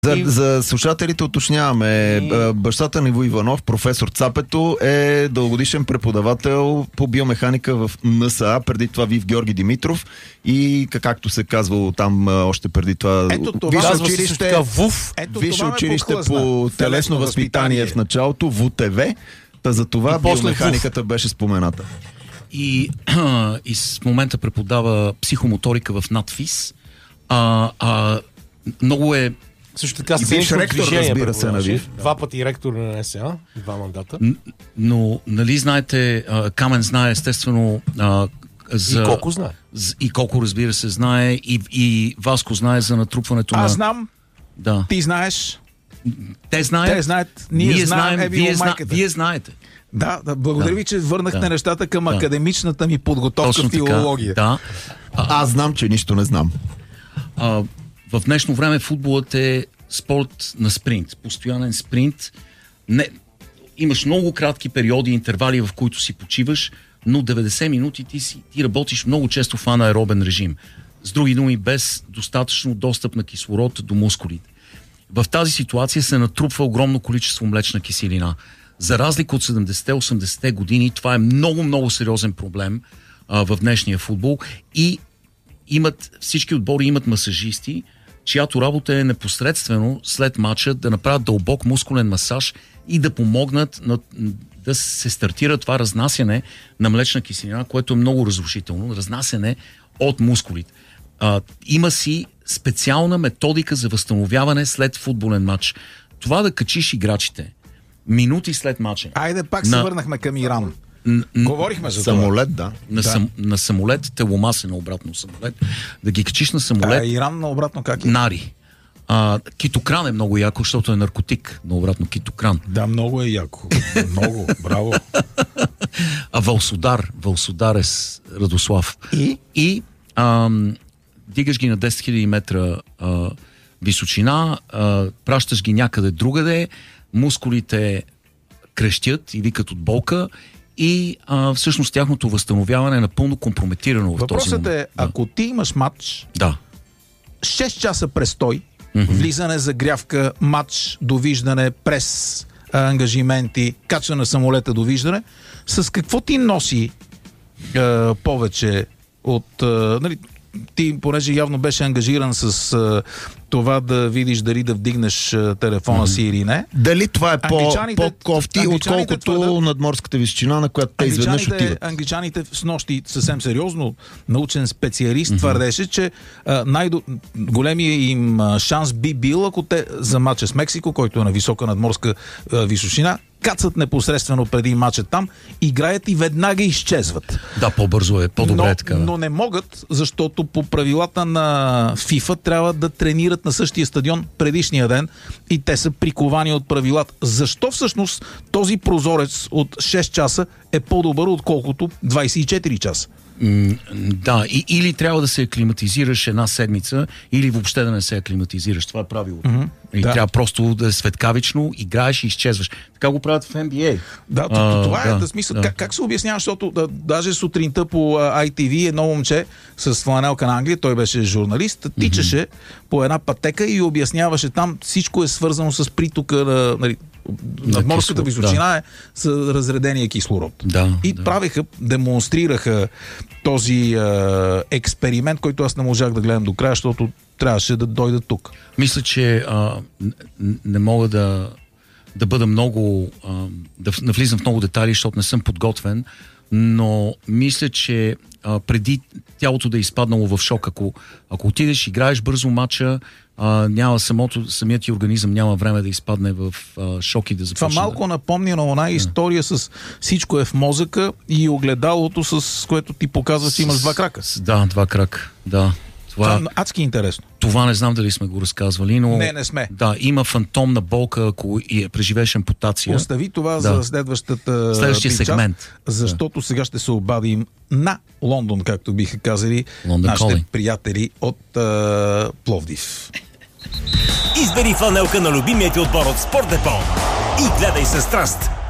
За слушателите уточняваме. Бащата на Иво Иванов, професор Цапето, е дългогодишен преподавател по биомеханика в НСА, преди това Вив Георги Димитров и както се казва там още преди това висше училище по телесно възпитание в началото, ВУТВ. За това биомеханиката беше спомената. И в момента преподава психомоторика в НАТФИС. Много е... Също така бивш ректор, разбира се, на ВИВ. Два пъти ректор на НСА, 2 мандата. Но, нали знаете, Камен знае естествено за... И колко знае. И колко, разбира се, знае. И Васко знае за натрупването на... Аз знам. Да. Ти знаеш. Те знаят. Те знаят. Ние знаем. Вие знаете. Да, благодаря ви, че върнахте нещата към академичната ми подготовка в филология. Да. Аз знам, че нищо не знам. В днешно време футболът е спорт на спринт. Постоянен спринт. Имаш много кратки периоди, интервали, в които си почиваш, но 90 минути ти работиш много често в анаеробен режим. С други думи, без достатъчно достъп на кислород до мускулите. В тази ситуация се натрупва огромно количество млечна киселина. За разлика от 70-80-те години, това е много сериозен проблем в днешния футбол и всички отбори имат масажисти, чиято работа е непосредствено след матча да направят дълбок мускулен масаж и да помогнат да се стартира това разнасяне на млечна киселина, което е много разрушително, разнасяне от мускулите. Има си специална методика за възстановяване след футболен матч. Това да качиш играчите минути след матча. Айде, пак се върнахме към Иран. Говорихме за самолет, да. На самолет, теломаса на обратно самолет. Да ги качиш на самолет. Иран на обратно как е? Нари. Китокран е много яко, защото е наркотик. На обратно китокран. Да, много е яко. Много, браво. Вълсодар е с Радослав. И дигаш ги на 10 000 метра височина, пращаш ги някъде другаде, мускулите крещят и викат от болка и всъщност тяхното възстановяване е напълно компрометирано в този момент. Въпросът е, ако ти имаш матч, 6 часа престой, влизане, загрявка, матч, довиждане, прес, ангажименти, качване на самолета, довиждане, с какво ти носи повече от... ти, понеже явно беше ангажиран с това да видиш дали да вдигнеш телефона си или не. Дали това е по-кофти, отколкото надморската височина, на която те изведнъж отиват? Англичаните с нощи съвсем сериозно научен специалист твърдеше, че големия им шанс би бил, ако те за матча с Мексико, който е на висока надморска височина, кацат непосредствено преди матча там, играят и веднага изчезват. Да, по-бързо е, по-добре е така. Но не могат, защото по правилата на FIFA трябва да тренират на същия стадион предишния ден и те са приковани от правилата. Защо всъщност този прозорец от 6 часа е по-добър, отколкото 24 часа? Да, или трябва да се аклиматизираш една седмица, или въобще да не се аклиматизираш. Това е правилото. И трябва просто да е светкавично, играеш и изчезваш. Така го правят в NBA. Да, това е смисъл. Как се обяснява, защото даже сутринта по ITV едно момче с фланелка на Англия, той беше журналист, тичаше по една пътека и обясняваше там, всичко е свързано с притока на надморската височина е с разредения кислород. Демонстрираха този експеримент, който аз не можах да гледам до края, защото трябваше да дойда тук. Мисля, че не мога да бъда много... да навлизам в много детайли, защото не съм подготвен, но мисля, че преди тялото да е изпаднало в шок, ако отидеш, играеш бързо матча, самият ти организъм няма време да изпадне в шок и да започне. Това малко напомня на една история с всичко е в мозъка и огледалото, с което ти показва, че имаш два крака. Да, два крака, да. Това е адски интересно. Това не знам дали сме го разказвали, но... Не сме. Да, има фантомна болка, ако преживееш ампутация. Остави това за следващия сегмент. Защото сега ще се обадим на Лондон, както биха казали нашите приятели от Пловдив. Избери фланелка на любимия ти отбор от Спортдепо и гледай със страст